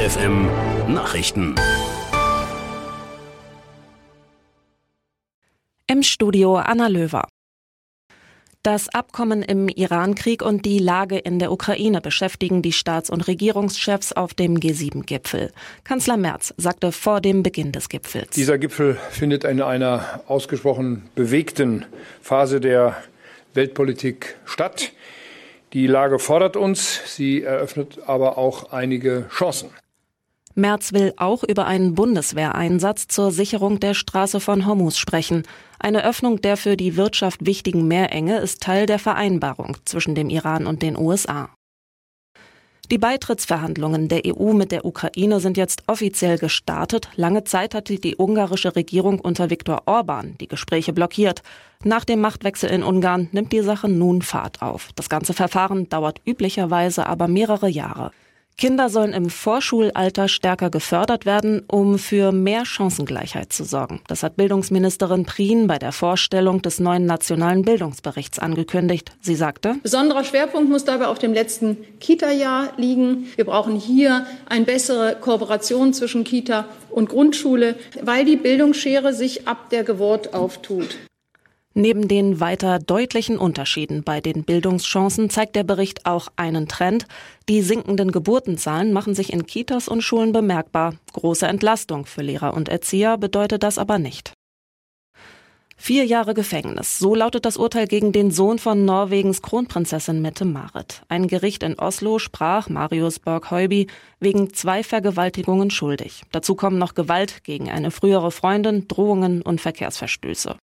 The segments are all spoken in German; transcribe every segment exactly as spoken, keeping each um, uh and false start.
F M Nachrichten. Im Studio Anna Löwer. Das Abkommen im Iran-Krieg und die Lage in der Ukraine beschäftigen die Staats- und Regierungschefs auf dem G sieben Gipfel. Kanzler Merz sagte vor dem Beginn des Gipfels: Dieser Gipfel findet in einer ausgesprochen bewegten Phase der Weltpolitik statt. Die Lage fordert uns, sie eröffnet aber auch einige Chancen. Merz will auch über einen Bundeswehreinsatz zur Sicherung der Straße von Hormuz sprechen. Eine Öffnung der für die Wirtschaft wichtigen Meerenge ist Teil der Vereinbarung zwischen dem Iran und den U S A. Die Beitrittsverhandlungen der E U mit der Ukraine sind jetzt offiziell gestartet. Lange Zeit hatte die ungarische Regierung unter Viktor Orban die Gespräche blockiert. Nach dem Machtwechsel in Ungarn nimmt die Sache nun Fahrt auf. Das ganze Verfahren dauert üblicherweise aber mehrere Jahre. Kinder sollen im Vorschulalter stärker gefördert werden, um für mehr Chancengleichheit zu sorgen. Das hat Bildungsministerin Prien bei der Vorstellung des neuen nationalen Bildungsberichts angekündigt. Sie sagte: Besonderer Schwerpunkt muss dabei auf dem letzten Kita-Jahr liegen. Wir brauchen hier eine bessere Kooperation zwischen Kita und Grundschule, weil die Bildungsschere sich ab der Geburt auftut. Neben den weiter deutlichen Unterschieden bei den Bildungschancen zeigt der Bericht auch einen Trend. Die sinkenden Geburtenzahlen machen sich in Kitas und Schulen bemerkbar. Große Entlastung für Lehrer und Erzieher bedeutet das aber nicht. Vier Jahre Gefängnis, so lautet das Urteil gegen den Sohn von Norwegens Kronprinzessin Mette-Marit. Ein Gericht in Oslo sprach Marius Borg-Høiby wegen zwei Vergewaltigungen schuldig. Dazu kommen noch Gewalt gegen eine frühere Freundin, Drohungen und Verkehrsverstöße.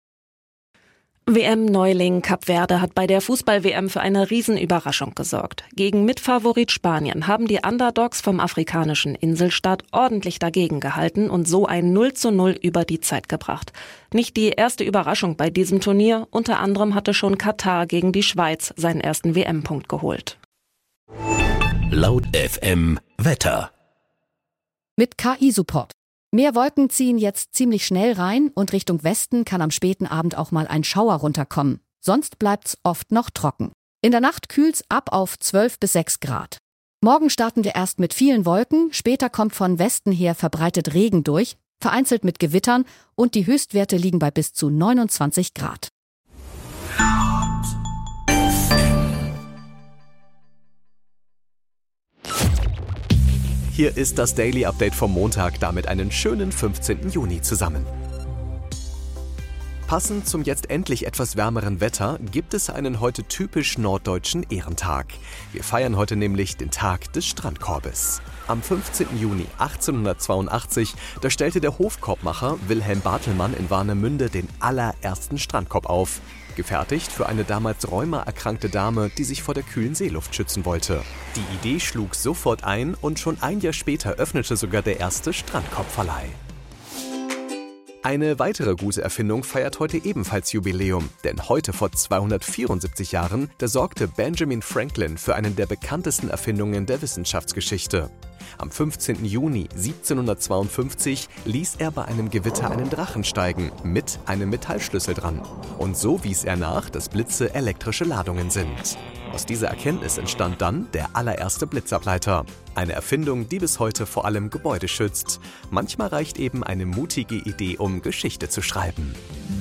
W M-Neuling Kap Verde hat bei der Fußball-W M für eine Riesenüberraschung gesorgt. Gegen Mitfavorit Spanien haben die Underdogs vom afrikanischen Inselstaat ordentlich dagegen gehalten und so ein null zu null über die Zeit gebracht. Nicht die erste Überraschung bei diesem Turnier, unter anderem hatte schon Katar gegen die Schweiz seinen ersten W M-Punkt geholt. Laut F M Wetter. Mit K I-Support. Mehr Wolken ziehen jetzt ziemlich schnell rein und Richtung Westen kann am späten Abend auch mal ein Schauer runterkommen. Sonst bleibt's oft noch trocken. In der Nacht kühlt's ab auf zwölf bis sechs Grad. Morgen starten wir erst mit vielen Wolken, später kommt von Westen her verbreitet Regen durch, vereinzelt mit Gewittern und die Höchstwerte liegen bei bis zu neunundzwanzig Grad. Hier ist das Daily Update vom Montag, damit einen schönen fünfzehnten Juni zusammen. Passend zum jetzt endlich etwas wärmeren Wetter gibt es einen heute typisch norddeutschen Ehrentag. Wir feiern heute nämlich den Tag des Strandkorbes. Am fünfzehnten Juni achtzehnhundertzweiundachtzig, da stellte der Hofkorbmacher Wilhelm Bartelmann in Warnemünde den allerersten Strandkorb auf. Gefertigt für eine damals rheumaerkrankte Dame, die sich vor der kühlen Seeluft schützen wollte. Die Idee schlug sofort ein und schon ein Jahr später öffnete sogar der erste Strandkorbverleih. Eine weitere gute Erfindung feiert heute ebenfalls Jubiläum, denn heute vor zweihundertvierundsiebzig Jahren, da sorgte Benjamin Franklin für eine der bekanntesten Erfindungen der Wissenschaftsgeschichte. Am fünfzehnten Juni siebzehnhundertzweiundfünfzig ließ er bei einem Gewitter einen Drachen steigen, mit einem Metallschlüssel dran. Und so wies er nach, dass Blitze elektrische Ladungen sind. Aus dieser Erkenntnis entstand dann der allererste Blitzableiter. Eine Erfindung, die bis heute vor allem Gebäude schützt. Manchmal reicht eben eine mutige Idee, um Geschichte zu schreiben.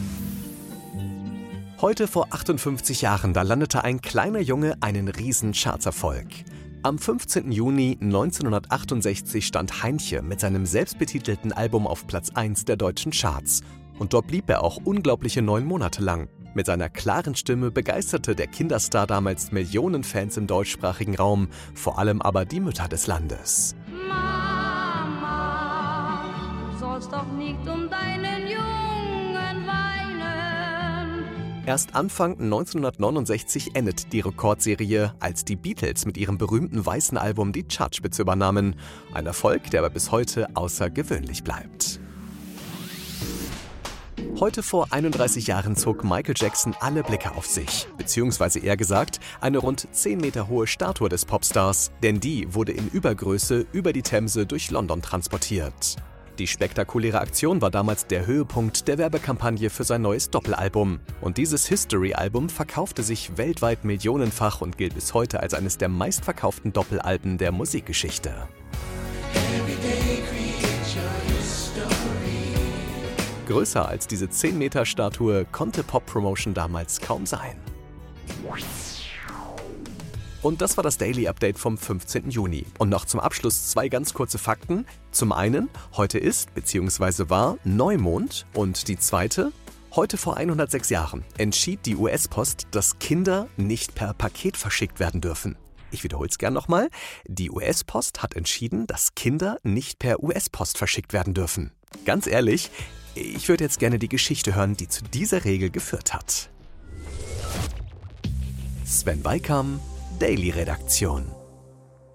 Heute vor achtundfünfzig Jahren, da landete ein kleiner Junge einen riesen Chartserfolg. Am fünfzehnten Juni neunzehnhundertachtundsechzig stand Heinche mit seinem selbstbetitelten Album auf Platz eins der deutschen Charts. Und dort blieb er auch unglaubliche neun Monate lang. Mit seiner klaren Stimme begeisterte der Kinderstar damals Millionen Fans im deutschsprachigen Raum, vor allem aber die Mütter des Landes. Mama, du sollst doch nicht um deinen Jungen weinen. Erst Anfang neunzehnhundertneunundsechzig endet die Rekordserie, als die Beatles mit ihrem berühmten weißen Album die Chartspitze übernahmen. Ein Erfolg, der aber bis heute außergewöhnlich bleibt. Heute vor einunddreißig Jahren zog Michael Jackson alle Blicke auf sich, beziehungsweise eher gesagt, eine rund zehn Meter hohe Statue des Popstars, denn die wurde in Übergröße über die Themse durch London transportiert. Die spektakuläre Aktion war damals der Höhepunkt der Werbekampagne für sein neues Doppelalbum. Und dieses History-Album verkaufte sich weltweit millionenfach und gilt bis heute als eines der meistverkauften Doppelalben der Musikgeschichte. Größer als diese zehn Meter Statue konnte Pop-Promotion damals kaum sein. Und das war das Daily Update vom fünfzehnten Juni. Und noch zum Abschluss zwei ganz kurze Fakten. Zum einen, heute ist bzw. war Neumond. Und die zweite, heute vor hundertsechs Jahren entschied die U S-Post, dass Kinder nicht per Paket verschickt werden dürfen. Ich wiederhole es gern nochmal. Die U S-Post hat entschieden, dass Kinder nicht per U S-Post verschickt werden dürfen. Ganz ehrlich, ich würde jetzt gerne die Geschichte hören, die zu dieser Regel geführt hat. Sven Weikam, Daily Redaktion.